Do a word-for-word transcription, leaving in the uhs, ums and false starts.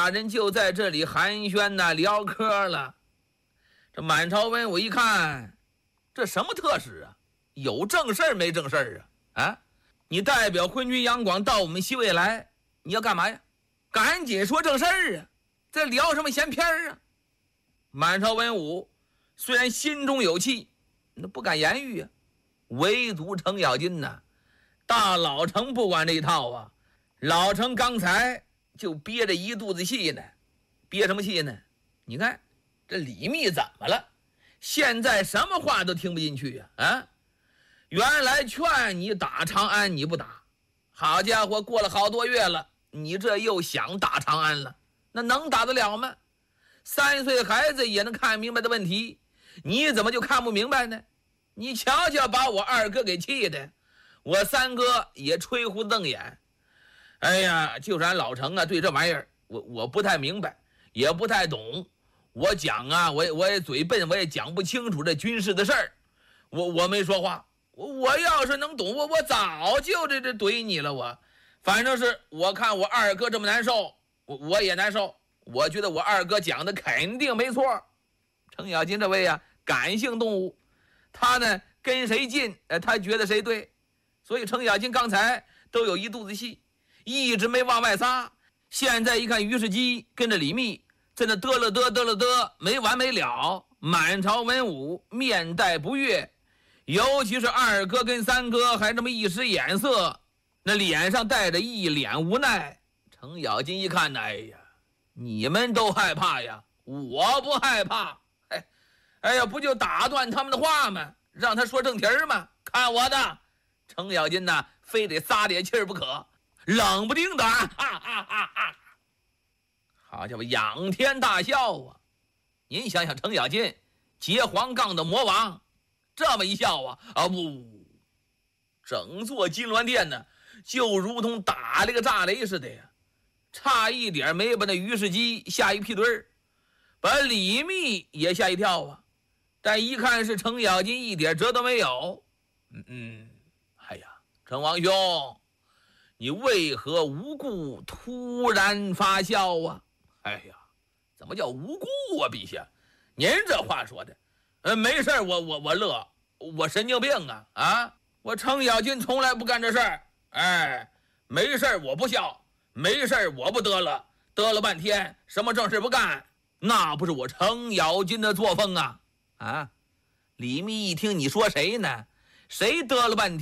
俩人就在这里寒暄呐、聊嗑了。这满朝文武一看，这什么特使啊？有正事儿没正事儿啊？啊，你代表昏君杨广到我们西魏来，你要干嘛呀？赶紧说正事儿啊！在聊什么闲篇儿啊？满朝文武虽然心中有气，那不敢言语啊。唯独程咬金呐，大老程不管这一套啊。老程刚才就憋着一肚子气呢，憋什么气呢？你看这李密怎么了？现在什么话都听不进去呀！啊，原来劝你打长安你不打，好家伙，过了好多月了，你这又想打长安了，那能打得了吗？三岁孩子也能看明白的问题，你怎么就看不明白呢？你瞧瞧，把我二哥给气的，我三哥也吹胡子瞪眼。哎呀，就是俺老程啊，对这玩意儿我我不太明白，也不太懂。我讲啊，我也我也嘴笨，我也讲不清楚这军事的事儿。我我没说话，我我要是能懂，我我早就这这怼你了。我反正是我看我二哥这么难受，我我也难受。我觉得我二哥讲的肯定没错。程咬金这位啊，感性动物，他呢跟谁近，呃，他觉得谁对。所以程咬金刚才都有一肚子气，一直没往外撒。现在一看于世基跟着李密在那嘚了嘚嘚了嘚没完没了，满朝文武面带不悦，尤其是二哥跟三哥还这么一使眼色，那脸上带着一脸无奈。程咬金一看，哎呀，你们都害怕呀，我不害怕。哎哎呀，不就打断他们的话吗？让他说正题儿吗？看我的！程咬金呢，非得撒点气儿不可，冷不丁的，哈哈哈哈！好家伙，仰天大笑啊！您想想，程咬金结黄杠的魔王，这么一笑啊啊不，整座金銮殿呢，就如同打了个炸雷似的呀，差一点没把那于世基吓一屁墩儿，把李密也吓一跳啊！但一看是程咬金，一点辙都没有。嗯嗯，哎呀，程王兄，你为何无故突然发笑啊？哎呀，怎么叫无故啊，陛下？您这话说的，呃，没事我我我乐，我神经病啊啊！我程咬金从来不干这事儿，哎，没事我不笑，没事我不得了，得了半天什么正事不干，那不是我程咬金的作风啊！啊，李密一听你说谁呢？谁得了半天